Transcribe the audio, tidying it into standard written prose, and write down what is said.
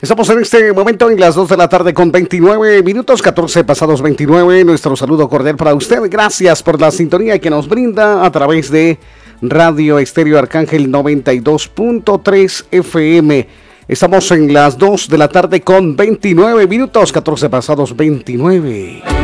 Estamos en este momento en las 2 de la tarde con 29 minutos, 14 pasados 29. Nuestro saludo cordial para usted. Gracias por la sintonía que nos brinda a través de Radio Estéreo Arcángel 92.3 FM. Estamos en las 2 de la tarde con 29 minutos, 14 pasados 29.